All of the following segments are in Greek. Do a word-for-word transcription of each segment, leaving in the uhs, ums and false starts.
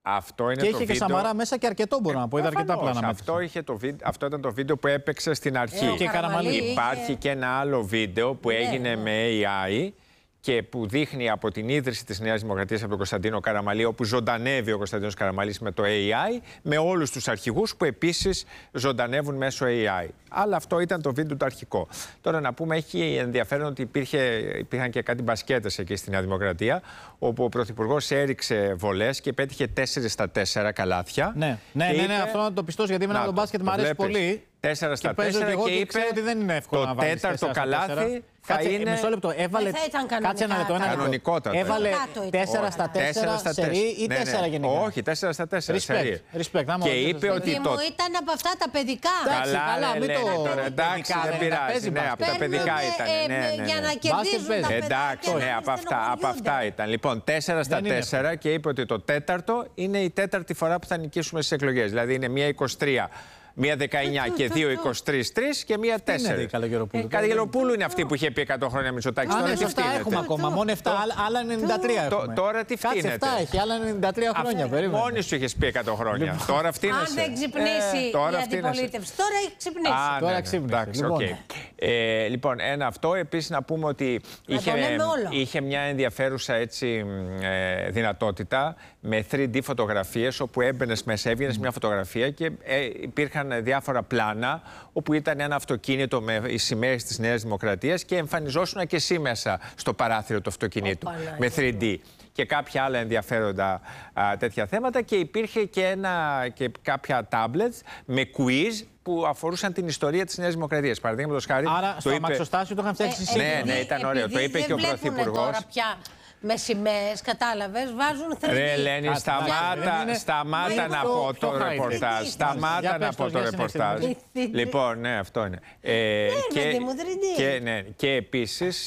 Αυτό είναι και το είχε βίντεο... και Σαμαρά μέσα και αρκετό, μπορώ να πω. Είδα αρκετά πλάνα. Αυτό, είχε το βίντεο, αυτό ήταν το βίντεο που έπαιξε στην αρχή. Ε, και Καραμαλή. Υπάρχει είχε... και ένα άλλο βίντεο που έγινε ναι, ναι. με έι άι και που δείχνει από την ίδρυση της Νέας Δημοκρατίας από τον Κωνσταντίνο Καραμαλή, όπου ζωντανεύει ο Κωνσταντίνος Καραμαλής με το έι άι, με όλους τους αρχηγούς που επίσης ζωντανεύουν μέσω έι άι. Αλλά αυτό ήταν το βίντεο το αρχικό. Τώρα να πούμε, έχει ενδιαφέρον ότι υπήρχε, υπήρχαν και κάτι μπασκέτες εκεί στη Νέα Δημοκρατία, όπου ο Πρωθυπουργός έριξε βολές και πέτυχε τέσσερα στα τέσσερα καλάθια. Ναι, ναι, ναι, ναι, αυτό να το πιστώσει, γιατί εμένα το μπάσκετ μου αρέσει πολύ. τέσσερα στα τέσσερα και, και είπε ότι δεν είναι εύκολο το να βάλεις τέταρτο καλάθι θα κάτσε, είναι... Μισό λεπτό, έβαλε... Κάτσε ένα λεπτό, ένα κανονικότατο. Έβαλε τέσσερα στα τέσσερα σερί ή ναι, ναι. τέσσερα γενικά. Όχι, τέσσερα στα τέσσερα σερί. Respect, και είπε ότι το... μου ήταν από αυτά τα παιδικά. Καλά, καλά, μην το... Τώρα, εντάξει, δεν πειράζει. Ναι, από τα παιδικά ήταν. Για να κερδίζουν τα παιδάκια. Εντάξει, ναι, από αυτά ήταν. Λοιπόν, τέσσερα στα τέσσερα και είπε ότι το τέταρτο είναι η τέταρτη φορά που θα νικήσουμε στις εκλογές. Δηλαδή είναι μία είκοσι τρία. Μία δεκαεννιά και δύο είκοσι τρία και μία τέσσερα. Η Καλογεροπούλου είναι αυτή που είχε πει εκατό χρόνια Μητσοτάκης. Τώρα τι φτύνεται. Έχουμε ακόμα, μόνο επτά, άλλα ενενήντα τρία έχουμε. Τώρα τι φτύνεται. Κάτσε επτά έχει, άλλα ενενήντα τρία χρόνια περίπου. Μόνη σου είχες πει εκατό χρόνια. Τώρα φτύνεσαι. Αν δεν ξυπνήσει η αντιπολίτευση. Τώρα έχει ξυπνήσει. Τώρα ξύπνησε. Λοιπόν, ένα αυτό. Επίσης να πούμε ότι είχε μια ενδιαφέρουσα δυνατότητα με θρι ντι φωτογραφίες, όπου έμπαινες μέσα, έβγαινες μια φωτογραφία και υπήρχαν διάφορα πλάνα όπου ήταν ένα αυτοκίνητο με οι σημαίες της Νέας Δημοκρατίας και εμφανιζόσουν και εσύ μέσα στο παράθυρο του αυτοκινήτου με θρι ντι και κάποια άλλα ενδιαφέροντα α, τέτοια θέματα, και υπήρχε και, ένα, και κάποια tablets με quiz που αφορούσαν την ιστορία της Νέας Δημοκρατίας. Παραδείγματος χάρη. Άρα στο είπε... αμαξοστάσιο το είχαν φτιάξει εσύ. Ναι, ναι, ήταν ωραίο. Το είπε και ο Πρωθυπουργός. Με σημαίες, κατάλαβες, βάζουν θρι ντι. Ρε Ελένη, σταμάτα, σταμάτα να πω το ρεπορτάζ. Σταμάτα να πω το ρεπορτάζ. Λοιπόν, ναι, αυτό είναι. Και επίσης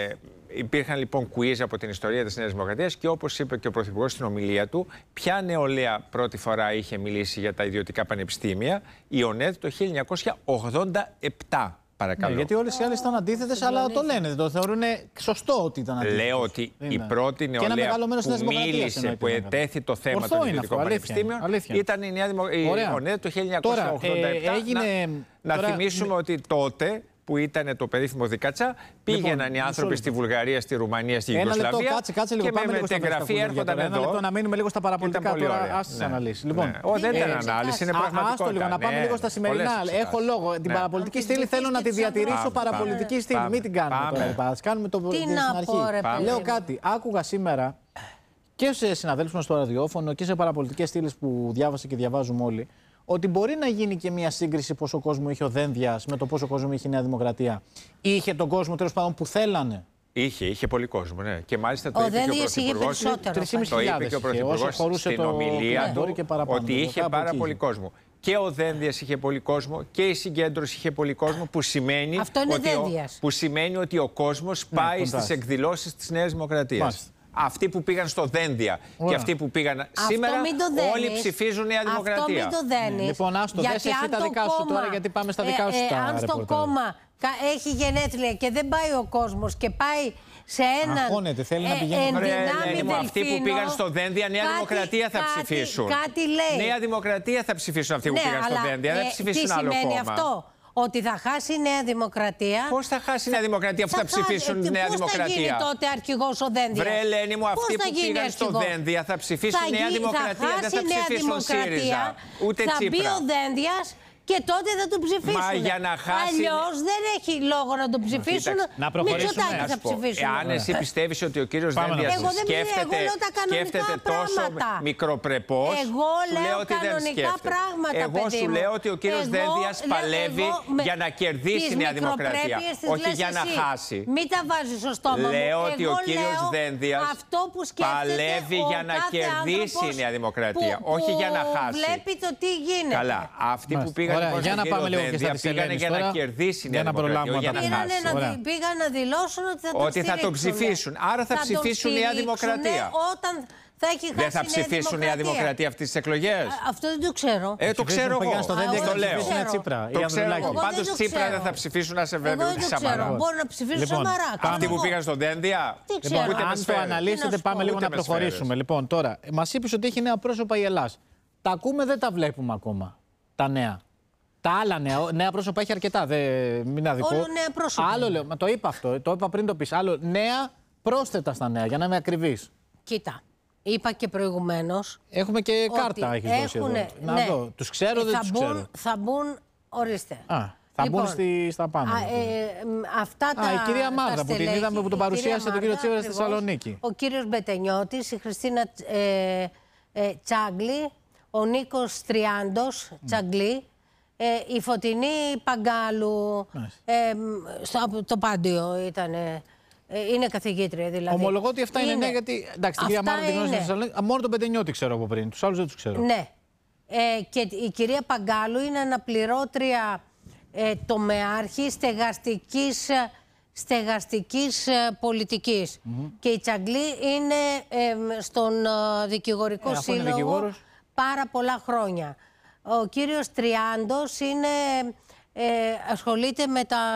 υπήρχαν λοιπόν quiz από την ιστορία της Νέας Δημοκρατίας και όπως είπε και ο Πρωθυπουργός στην ομιλία του, ποια νεολαία πρώτη φορά είχε μιλήσει για τα ιδιωτικά πανεπιστήμια? Η ΟΝΕΔ το χίλια εννιακόσια ογδόντα επτά. Παρακαλώ. Ναι, γιατί όλες οι άλλες ήταν αντίθετες, αλλά το λένε, δεν το θεωρούν σωστό ότι ήταν αντίθετες. Λέω ότι είναι. Η πρώτη νεολαία που μίλησε, που ετέθη το θέμα Ορθό των ιδιωτικών πανεπιστήμιων, ήταν η Νέα Δημοκρατία. Η ΟΝΕΔ το χίλια εννιακόσια ογδόντα επτά. Τώρα, ε, έγινε... Να, Τώρα... να θυμίσουμε ότι τότε, που ήταν το περίφημο Δικατσά, πήγαιναν λοιπόν, οι άνθρωποι στη Βουλγαρία, στη Ρουμανία, στη Ιουγκοσλαβία. Κάτσε, κάτσε λίγο, και με μετεγγραφή έρχονταν εδώ. Λεπτό, να μείνουμε λίγο στα παραπολιτικά τώρα. Άσε τις αναλύσεις. Λοιπόν, δεν ήταν ανάλυση, είναι πραγματικότητα. Άστο λίγο, να πάμε λίγο στα σημερινά. Έχω λόγο. Την παραπολιτική στήλη θέλω να τη διατηρήσω παραπολιτική στήλη. Μην την κάνουμε τώρα. Ας κάνουμε το στην αρχή. Λέω κάτι. Άκουγα σήμερα και σε συναδέλφους μας στο ραδιόφωνο και σε παραπολιτικές στήλες που διάβασε και διαβάζουμε όλοι, ότι μπορεί να γίνει και μια σύγκριση πόσο κόσμο είχε ο Δένδιας με το πόσο κόσμο είχε η Νέα Δημοκρατία. Είχε τον κόσμο τέλος πάντων που θέλανε. Είχε, είχε πολύ κόσμο, ναι. Και μάλιστα το ο είπε, και ο Πρωθυπουργός, το είπε και ο Πρωθυπουργός στην ομιλία του ότι είχε πάρα πολύ κόσμο. Και ο Δένδιας είχε πολύ κόσμο και η συγκέντρωση είχε πολύ κόσμο, που σημαίνει, ότι, ο, που σημαίνει ότι ο κόσμος πάει ναι, στις εκδηλώσεις της Νέας Δημοκρατίας. Αυτοί που πήγαν στο Δένδια και αυτοί που πήγαν αυτό σήμερα, όλοι ψηφίζουν Νέα Δημοκρατία. Αυτό μην το δένεις. Ναι. Λοιπόν, άστο, δες εσύ τα δικά σου τώρα, γιατί πάμε στα δικά σου ε, ε, τα αν στο κόμμα έχει γενέθλια και δεν πάει ο κόσμος και πάει σε έναν Αγχώνεται, θέλει να πηγαίνει. ενδυνάμει αυτοί που πήγαν στο Δένδια, Νέα κάτι, Δημοκρατία θα κάτι, ψηφίσουν. Κάτι λέει. Νέα Δημοκρατία θα ψηφίσουν αυτοί που ναι, πήγαν στο Δένδια, δεν ψηφίσουν άλλο κόμμα. Τι σημαίνει αυτό? Ότι θα χάσει η Νέα Δημοκρατία. Πώς θα χάσει η Νέα Δημοκρατία αφού θα, θα ψηφίσουν η Νέα Δημοκρατία? Πώς θα γίνει τότε αρχηγός ο Δένδιας? Βρε Ελένη μου, αυτοί που πήγαν αρχηγός στο Δένδια θα ψηφίσουν η Νέα Δημοκρατία, δεν θα ψηφίσουν ΣΥΡΙΖΑ, ούτε θα Τσίπρα. Θα μπει ο Δένδιας και τότε θα τον ψηφίσουν. Μα για να χάσει... Αλλιώς δεν έχει λόγο να τον ψηφίσουν. Να προχωρήσουμε. Μητσοτάκη θα ψηφίσουν. Εάν εσύ πιστεύεις ότι ο κύριος Δένδιας σκέφτεται, σκέφτεται τόσο μικροπρεπώς, εγώ σου λέω ότι δεν σκέφτεται. Πράγματα, εγώ σου λέω ότι ο κύριος Δένδιας παλεύει για να κερδίσει η Νέα Δημοκρατία, όχι για να χάσει. Μην τα βάζεις στο στόμα μου. Λέω ότι ο κύριος Δένδιας παλεύει για να κερδίσει η Νέα Δημοκρατία, όχι για να χάσει. Βλέπει το τι γίνεται. Καλά, αυτοί που πήγαν Ωραία, για να πάμε λίγο και στα της Ελένης για τώρα, να κερδίσει η Νέα Δημοκρατία, για να χάσει. Να, πήγαν να δηλώσουν ότι θα τον ότι θα τον ψηφίσουν. Άρα θα, θα ψηφίσουν η Νέα Δημοκρατία. Όταν θα έχει χάσει. Δεν θα ψηφίσουν η Νέα Δημοκρατία αυτές τις εκλογές. Αυτό δεν το ξέρω. Ε, το ξέρω εγώ. Στο δεν το λέω. Το ξέρω εγώ. Πάντως Τσίπρα δεν θα ψηφίσουν, να σε βέβαιο ότι Σαμαρά. Μπορεί να ψηφίσουν Σαμαρά. Αυτοί που πήγαν στον Δένδια. Αν το αναλύσετε, πάμε λίγο να προχωρήσουμε. Λοιπόν, τώρα, μας είπες ότι έχει νέα πρόσωπα η Ελλάς. Τα ακούμε, δεν τα βλέπουμε ακόμα. Τα νέα. Τα άλλα νέα, νέα πρόσωπα έχει αρκετά. Δεν, μην αδικό. Όλο νέα πρόσωπα. Άλλο λέω, μα το είπα αυτό, το είπα πριν το πεις. Άλλο νέα πρόσθετα στα νέα, για να είμαι ακριβής. Κοίτα, είπα και προηγουμένως. Έχουμε και κάρτα, έχεις δώσει εδώ. Να ναι. δω. Τους ξέρω, δεν τους ξέρω. Θα μπουν, ορίστε. Α, θα λοιπόν, μπουν στη, στα πάνω. Α, ε, αυτά τα. Α, η κυρία Μάρδα που την είδαμε που τον παρουσίασε τον κύριο Τσίπρα στη Θεσσαλονίκη. Ο κύριος Μπετενιώτης, η Χριστίνα ε, ε, Τσάγκλη, ο Νίκος Τριάντος Τσαγκλή, ε, η Φωτεινή Παγκάλου, ε, στο το Πάντιο ήταν. Ε, είναι καθηγήτρια δηλαδή. Ομολογώ ότι αυτά είναι, είναι νέα γιατί. Εντάξει, την κυρία Μάρδα την γνώρισα στη Θεσσαλονίκη. Μόνο τον Μπετενιώτη ξέρω από πριν. Τους άλλους δεν τους ξέρω. Ναι. Ε, και η κυρία Παγκάλου είναι αναπληρώτρια ε, τομεάρχη στεγαστικής, στεγαστικής ε, πολιτικής. Mm-hmm. Και η Τσαγκλή είναι ε, στον ε, δικηγορικό ε, σύλλογο πάρα πολλά χρόνια. Ο κύριος Τριάντος είναι, ε, ασχολείται με τα,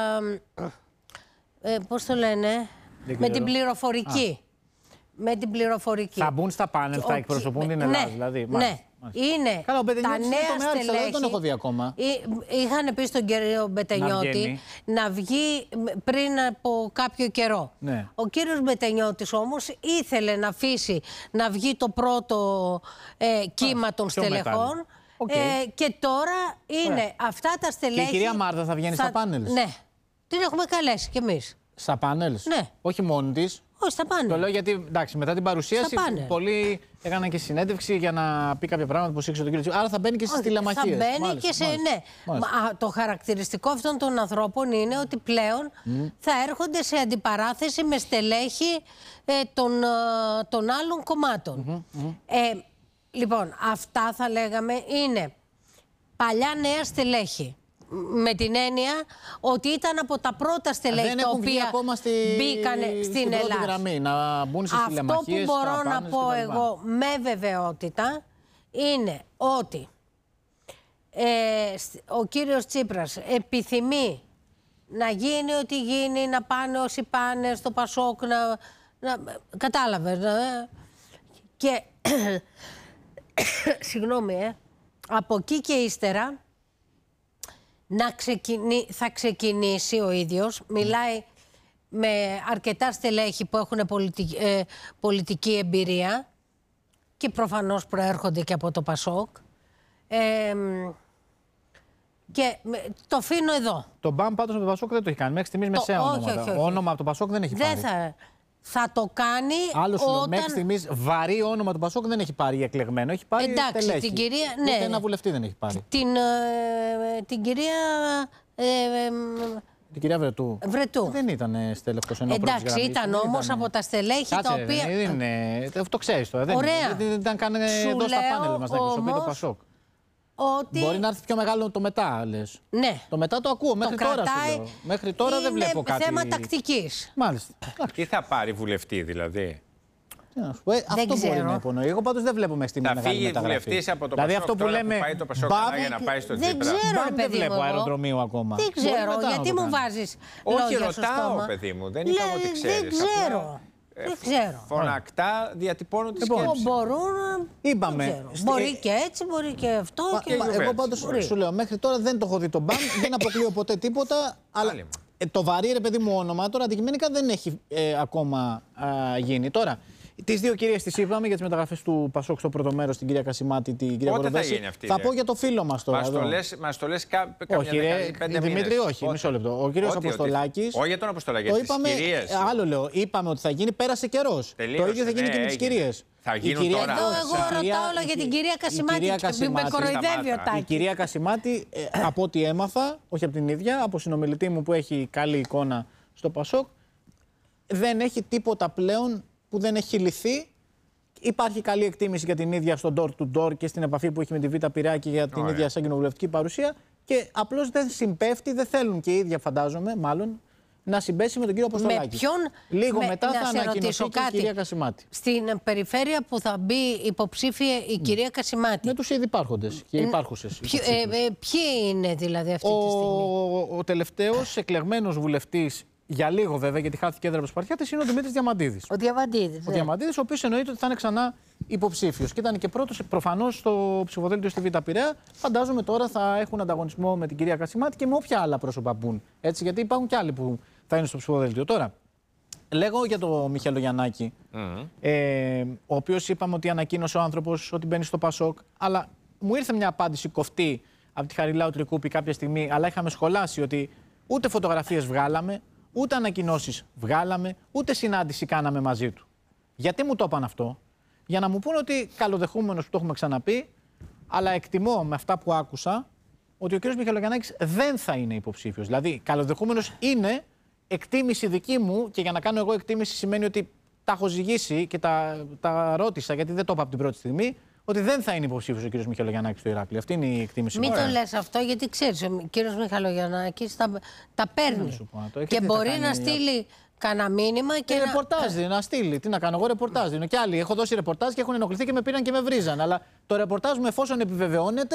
ε, πώς το λένε, με την πληροφορική. Α. Με την πληροφορική. Θα μπουν στα πάνελ, θα εκπροσωπούν την Ελλάδα, ναι, δηλαδή. Ναι, μάλιστα. Είναι καλά, ο τα νέα στελέχη. Δεν τον έχω δει ακόμα. Είχαν πει στον κύριο Μπετενιώτη να, να βγει πριν από κάποιο καιρό. Ναι. Ο κύριος Μπετενιώτης όμως ήθελε να αφήσει να βγει το πρώτο ε, κύμα Α, των στελεχών. Okay. Ε, και τώρα είναι Ωραία. αυτά τα στελέχη. Και η κυρία Μάρδα θα βγαίνει θα... στα πάνελ. Ναι, την έχουμε καλέσει κι εμείς. Στα πάνελ. Ναι. Όχι μόνη της. Όχι, στα πάνελ. Το λέω γιατί εντάξει, μετά την παρουσίαση πολλοί έκαναν και συνέντευξη για να πει κάποια πράγματα που ήξερε τον κύριο Τσίπρα. Άρα θα μπαίνει και στις τηλεμαχίες. Θα μπαίνει μάλιστα, και σε. Μάλιστα, ναι. Μάλιστα. Μα, το χαρακτηριστικό αυτών των ανθρώπων είναι ότι πλέον mm. θα έρχονται σε αντιπαράθεση με στελέχη ε, των, ε, των άλλων κομμάτων. Mm-hmm, mm-hmm. Ε, λοιπόν, αυτά θα λέγαμε είναι παλιά νέα στελέχη. Με την έννοια ότι ήταν από τα πρώτα στελέχη τα οποία στη... μπήκαν στην Ελλάδα. Γραμμή, να μπουν στις Αυτό που μπορώ να πω εγώ με βεβαιότητα είναι ότι ε, ο κύριος Τσίπρας επιθυμεί να γίνει ό,τι γίνει, να πάνε όσοι πάνε στο Πασόκ, να, να, κατάλαβες. Να, και συγγνώμη, ε, από εκεί και ύστερα να ξεκινήσει, θα ξεκινήσει ο ίδιος, μιλάει με αρκετά στελέχη που έχουν πολιτική, ε, πολιτική εμπειρία και προφανώς προέρχονται και από το Πασόκ. Ε, και το αφήνω εδώ. Το μπαμ πάντως από το Πασόκ δεν το έχει κάνει. Μέχρι στιγμής μεσαία ονόματα. Όχι, όχι, όχι. Όνομα από το Πασόκ δεν έχει πάρει. Δεν θα... Θα το κάνει Άλλος όταν... Μέχρι στιγμής βαρύ όνομα του Πασόκ δεν έχει πάρει εκλεγμένο. Έχει πάρει Εντάξει, τελέχη. την κυρία... Ναι. Ούτε ένα βουλευτή δεν έχει πάρει. Την, ε, την κυρία... Ε, ε, την κυρία Βρετού. Βρετού. Δεν ήταν στέλεχος ενώ Εντάξει, πρώτης ήταν όμως ήταν... από τα στελέχη Κάτσε, τα οποία... Δεν είναι... Αυτό ξέρεις τώρα. Ωραία. Δεν, δεν ήταν καν εδώ στα πάνελ μας να εκπροσωπεί το Πασόκ. Ότι... Μπορεί να έρθει πιο μεγάλο το μετά, λες. Ναι. Το μετά το ακούω. Μέχρι το τώρα κρατάει... σου λέω. Μέχρι τώρα δεν βλέπω κάτι. Είναι θέμα τακτικής. Μάλιστα. Τι θα πάρει βουλευτή δηλαδή. Ε, αυτό ξέρω. Μπορεί να υπονοεί. Εγώ πάντως δεν βλέπω μέχρι στιγμή να μεγάλη φύγει βουλευτής από το δηλαδή, Πασόκ, αυτό που λέμε, που πάει το Πασόκ μπα... για να πάει στο δεν Τσίπρα. Ξέρω, δεν βλέπω αεροδρομίου ακόμα. Δεν ξέρω, γιατί μου βάζεις Όχι, λόγια στο στόμα. ρωτάω, παιδί μου, δεν είπα ότι ξέρεις. Δεν ξέρω. Δεν ξέρω. Φωνακτά διατυπώνω τη σκέψη. Μπορούν. Είπαμε. Μπορεί και έτσι, μπορεί και αυτό. Εγώ πάντως σου λέω, μέχρι τώρα δεν το έχω δει τον μπαμ, δεν αποκλείω ποτέ τίποτα. Αλλά το βαρύ, ρε παιδί μου, όνομα τώρα αντικειμενικά δεν έχει ακόμα γίνει. Τώρα, τις δύο κυρίες τις είπαμε για τις μεταγραφές του Πασόκ στο πρώτο μέρος, την κυρία Κασιμάτη, την κυρία Κοροδέση. Θα γίνει αυτή. Θα πω για το φίλο μας τώρα. Μας το λες, μας το λες κα, όχι, ρε, Δημήτρη, όχι, μισό λεπτό. Ο κύριος Αποστολάκης. Όχι για τον Αποστολάκη, για τις κυρίες. Άλλο λέω, είπαμε ότι θα γίνει, πέρασε καιρός. Το ίδιο θα γίνει και με τις κυρίες. Θα γίνουν κυρία, τώρα. Εδώ, εγώ ρωτάω όλα για την κυρία Κασιμάτη. Με κοροϊδεύει ο Τάκης. Η κυρία Κασιμάτη, από ό,τι έμαθα, όχι από την ίδια, από συνομιλητή μου που έχει καλή εικόνα στο Πασόκ, δεν έχει τίποτα πλέον που δεν έχει λυθεί. Υπάρχει καλή εκτίμηση για την ίδια στο door to door και στην επαφή που έχει με τη Β' Πειράκη για την Ωραία. ίδια σαν κοινοβουλευτική παρουσία. Και απλώς δεν συμπέφτει, δεν θέλουν και οι ίδια, φαντάζομαι, μάλλον, να συμπέσει με τον κύριο Αποστολάκη. Με ποιον, Λίγο με, μετά θα ανακοινωθεί και η κυρία Κασιμάτη. Στην περιφέρεια που θα μπει υποψήφια η mm. κυρία Κασιμάτη. Με τους ήδη υπάρχοντες και υπάρχουσες. Ποιο, ε, ε, ποιοι είναι δηλαδή αυτή ο, τη στιγμή? Ο, ο τελευταίος εκλεγμένος βουλευτής, για λίγο βέβαια, γιατί χάθηκε έδρα από τους Σπαρτιάτες, είναι ο Δημήτρης Διαμαντίδης. Ο Διαμαντίδης. Ο Διαμαντίδης, ο οποίος εννοείται ότι θα είναι ξανά υποψήφιος. Και ήταν και πρώτος προφανώς στο ψηφοδέλτιο στη Β' Πειραιά. Φαντάζομαι τώρα θα έχουν ανταγωνισμό με την κυρία Κασιμάτη και με όποια άλλα πρόσωπα μπουν. Έτσι, γιατί υπάρχουν και άλλοι που θα είναι στο ψηφοδέλτιο. Τώρα, λέγω για τον Μιχαηλογιαννάκη, mm-hmm. ε, ο οποίος είπαμε ότι ανακοίνωσε ο άνθρωπος ότι μπαίνει στο Πασόκ, αλλά μου ήρθε μια απάντηση κοφτή από τη Χαριλάου Τρικούπη κάποια στιγμή, αλλά είχαμε σχολάσει ότι ούτε φωτογραφίες βγάλαμε, ούτε ανακοινώσεις βγάλαμε, ούτε συνάντηση κάναμε μαζί του. Γιατί μου το είπαν αυτό? Για να μου πούνε ότι καλοδεχούμενος, που το έχουμε ξαναπεί, αλλά εκτιμώ με αυτά που άκουσα ότι ο κ. Μιχαηλογιαννάκης δεν θα είναι υποψήφιος. Δηλαδή, καλοδεχούμενος είναι, εκτίμηση δική μου, και για να κάνω εγώ εκτίμηση σημαίνει ότι τα έχω ζυγίσει και τα, τα ρώτησα, γιατί δεν το είπα από την πρώτη στιγμή, ότι δεν θα είναι υποψήφιος ο κ. Μιχαηλογιαννάκης στο Ηράκλειο. Αυτή είναι η εκτίμηση μου. Μην το λες αυτό, γιατί ξέρεις, ο κ. Μιχαηλογιαννάκης τα, τα παίρνει. Πω, και μπορεί να, να στείλει κανένα μήνυμα και. Ε, να... Ρεπορτάζ να... να στείλει. Τι να κάνω, εγώ ρεπορτάζ δίνω. Και άλλοι έχω δώσει ρεπορτάζ και έχουν ενοχληθεί και με πήραν και με βρίζαν. Αλλά το ρεπορτάζ μου, εφόσον επιβεβαιώνεται,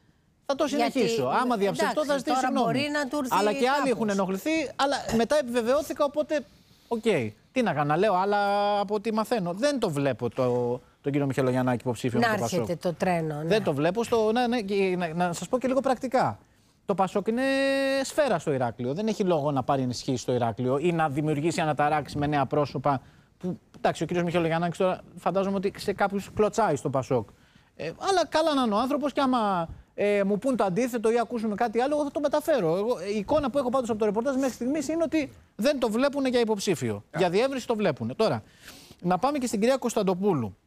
θα το συνεχίσω. Γιατί... Άμα διαψευστώ, θα ζητήσω συγγνώμη. Αλλά και άλλοι έχουν ενοχληθεί, αλλά μετά επιβεβαιώθηκα, οπότε. Οκ. Okay. Τι να κάνω, να λέω άλλα από ό,τι μαθαίνω. Δεν το βλέπω το. Τον κύριο Μιχαηλογιαννάκη υποψήφιο με το Πασόκ. Να έρχεται το τρένο. Ναι. Δεν το βλέπω. Στο, ναι, ναι, και, να, να σας πω και λίγο πρακτικά. Το Πασόκ είναι σφαίρα στο Ηράκλειο. Δεν έχει λόγο να πάρει ενισχύσει στο Ηράκλειο ή να δημιουργήσει αναταράξει με νέα πρόσωπα. Που, εντάξει, ο κύριος Μιχαηλογιαννάκης τώρα φαντάζομαι ότι σε κάποιους κλωτσάει στο Πασόκ. Ε, αλλά καλά να είναι ο άνθρωπος, και άμα ε, μου πούν το αντίθετο ή ακούσουμε κάτι άλλο, εγώ θα το μεταφέρω. Εγώ, η εικόνα που έχω πάντως από το ρεπορτάζ μέχρι στιγμής είναι ότι δεν το βλέπουν για υποψήφιο. Yeah. Για διεύρυνση το βλέπουν. Τώρα, να πάμε και στην κυρία Κωνσταντοπούλου.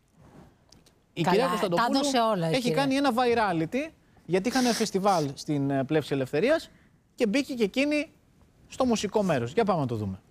Η Καλά, κυρία Κωνσταντοπούλου όλα, έχει κυρία. κάνει ένα virality, γιατί είχαν φεστιβάλ στην Πλεύση Ελευθερίας και μπήκε και εκείνη στο μουσικό μέρος. Για πάμε να το δούμε.